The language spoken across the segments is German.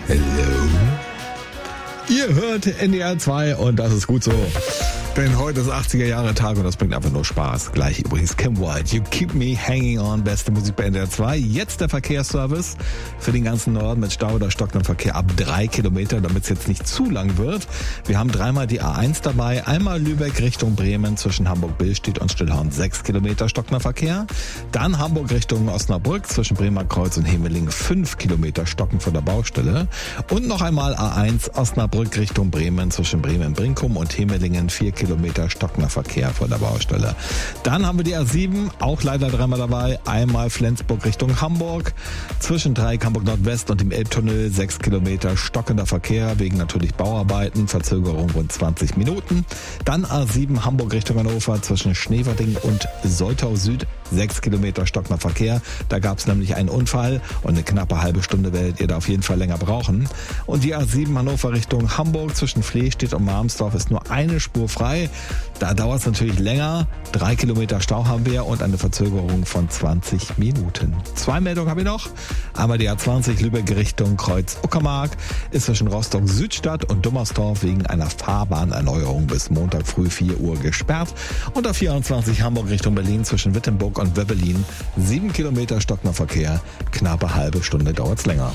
Hello. Ihr hört NDR 2 und das ist gut so. Denn heute ist 80er-Jahre-Tag und das bringt einfach nur Spaß. Gleich übrigens Kim Wilde, You Keep Me Hanging On, beste Musik bei NDR 2. Jetzt der Verkehrsservice für den ganzen Norden mit Stau oder stockendem Verkehr ab 3 Kilometer, damit es jetzt nicht zu lang wird. Wir haben dreimal die A1 dabei, einmal Lübeck Richtung Bremen zwischen Hamburg-Billstedt und Stillhorn 6 Kilometer stockender Verkehr. Dann Hamburg Richtung Osnabrück zwischen Bremer Kreuz und Hemeling 5 Kilometer stocken vor der Baustelle. Und noch einmal A1 Osnabrück Richtung Bremen zwischen Bremen-Brinkum und Hemelingen 4 Kilometer stockender Verkehr vor der Baustelle. Dann haben wir die A7, auch leider dreimal dabei. Einmal Flensburg Richtung Hamburg, zwischen Dreieck Hamburg Nordwest und dem Elbtunnel 6 Kilometer stockender Verkehr, wegen natürlich Bauarbeiten, Verzögerung rund 20 Minuten. Dann A7 Hamburg Richtung Hannover, zwischen Schneverding und Soltau Süd 6 Kilometer stockender Verkehr. Da gab es nämlich einen Unfall und eine knappe halbe Stunde werdet ihr da auf jeden Fall länger brauchen. Und die A7 Hannover Richtung Hamburg, zwischen Flehstedt und Marmsdorf ist nur eine Spur frei. Da dauert es natürlich länger. 3 Kilometer Stau haben wir und eine Verzögerung von 20 Minuten. 2 Meldungen habe ich noch. Einmal die A20 Lübeck Richtung Kreuz-Uckermark ist zwischen Rostock Südstadt und Dummersdorf wegen einer Fahrbahnerneuerung bis Montag früh 4 Uhr gesperrt. Und A24 Hamburg Richtung Berlin zwischen Wittenburg und Wöbbelin 7 Kilometer stockender Verkehr. Knappe halbe Stunde dauert es länger.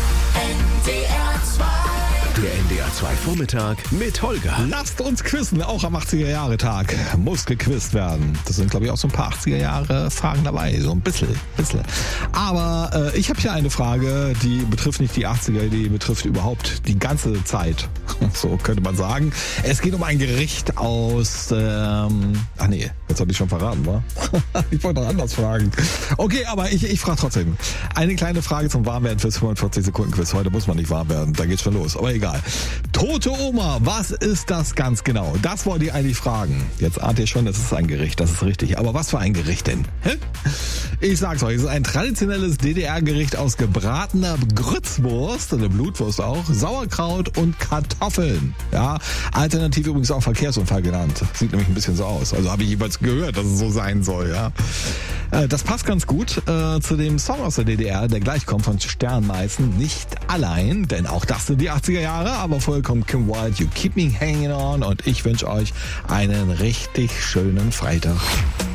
Der NDR 2 Vormittag mit Holger. Lasst uns quizzen, auch am 80er-Jahre-Tag. Muss gequizt werden. Das sind, glaube ich, auch so ein paar 80er-Jahre-Fragen dabei. So ein bisschen. Aber ich habe hier eine Frage, die betrifft nicht die 80er, die betrifft überhaupt die ganze Zeit. So könnte man sagen. Es geht um ein Gericht aus... jetzt habe ich schon verraten, wa? Ich wollte noch anders fragen. Okay, aber ich frage trotzdem. Eine kleine Frage zum Warmwerden fürs 45-Sekunden-Quiz. Heute muss man nicht warm werden, da geht's schon los. Aber egal. Tote Oma, was ist das ganz genau? Das wollt ihr eigentlich fragen. Jetzt ahnt ihr schon, es ist ein Gericht, das ist richtig. Aber was für ein Gericht denn? Ich sag's euch, es ist ein traditionelles DDR-Gericht aus gebratener Grützwurst, eine Blutwurst auch, Sauerkraut und Kartoffeln. Ja, alternativ übrigens auch Verkehrsunfall genannt. Sieht nämlich ein bisschen so aus. Also habe ich jeweils gehört, dass es so sein soll. Ja, das passt ganz gut zu dem Song aus der DDR, der gleich kommt von Sternmeißen. Nicht allein, denn auch das sind die 80er Jahre, aber vollkommen Kim Wilde, You Keep Me Hanging On und ich wünsche euch einen richtig schönen Freitag.